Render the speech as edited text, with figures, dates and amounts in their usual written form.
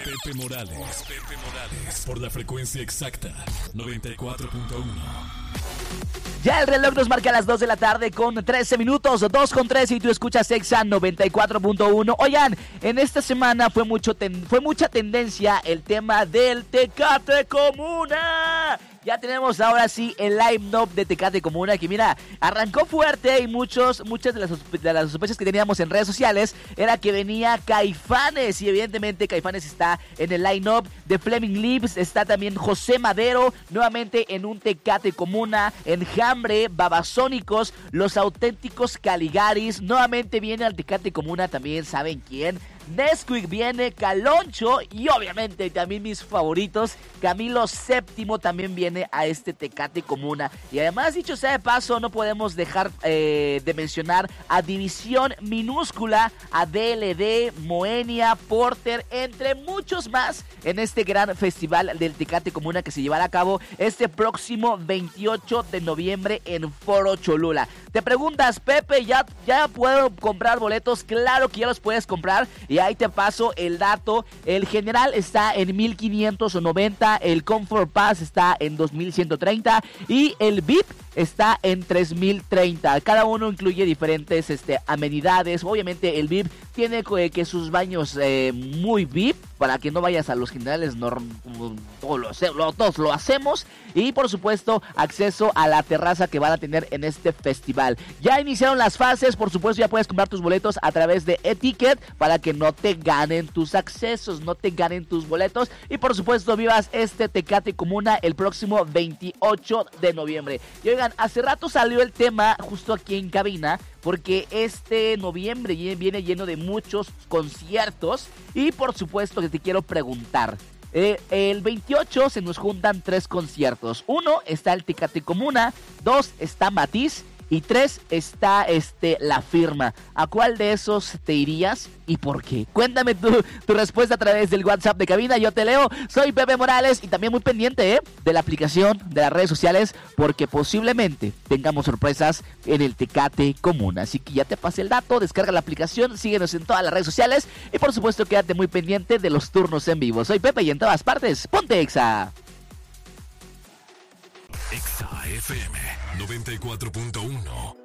Pepe Morales, por la frecuencia exacta, 94.1. Ya el reloj nos marca las 2 de la tarde con 13 minutos, 2 con 13 y tú escuchas Exa 94.1. Oigan, en esta semana fue mucha tendencia el tema del Tecate Comuna. Ya tenemos ahora sí el line-up de Tecate Comuna que mira, arrancó fuerte y muchas de las sospechas que teníamos en redes sociales era que venía Caifanes y evidentemente Caifanes está en el line-up de Flaming Lips, está también José Madero nuevamente en un Tecate Comuna, Enjambre, Babasónicos, Los Auténticos Caligaris, nuevamente viene al Tecate Comuna también, ¿saben quién? Nesquik viene, Caloncho y obviamente también mis favoritos, Camilo VII también viene a este Tecate Comuna. Y además, dicho sea de paso, no podemos dejar de mencionar a División Minúscula, a DLD, Moenia, Porter, entre muchos más en este gran festival del Tecate Comuna que se llevará a cabo este próximo 28 de noviembre en Foro Cholula. Te preguntas, Pepe, ¿ya puedo comprar boletos? Claro que ya los puedes comprar. Y ahí te paso el dato. El general está en 1590, el Comfort Pass está en 2130 y el VIP está en 3030. Cada uno incluye diferentes amenidades. Obviamente el VIP tiene que sus baños muy VIP para que no vayas a los generales, todos lo hacemos. Y por supuesto acceso a la terraza que van a tener en este festival. Ya iniciaron las fases, por supuesto ya puedes comprar tus boletos a través de Eticket para que no te ganen tus accesos, no te ganen tus boletos. Y por supuesto vivas este Tecate Comuna el próximo 28 de noviembre. Y oigan, hace rato salió el tema justo aquí en cabina, porque este noviembre viene lleno de muchos conciertos. Y por supuesto que te quiero preguntar, el 28 se nos juntan 3 conciertos. 1 está el Tecate Comuna, 2 está Matiz y 3 está La Firma. ¿A cuál de esos te irías y por qué? Cuéntame tu respuesta a través del WhatsApp de cabina, yo te leo. Soy Pepe Morales y también muy pendiente de la aplicación, de las redes sociales, porque posiblemente tengamos sorpresas en el Tecate Comuna. Así que ya te pasé el dato, descarga la aplicación, síguenos en todas las redes sociales y por supuesto quédate muy pendiente de los turnos en vivo. Soy Pepe y en todas partes, ponte Exa. Exa FM 94.1.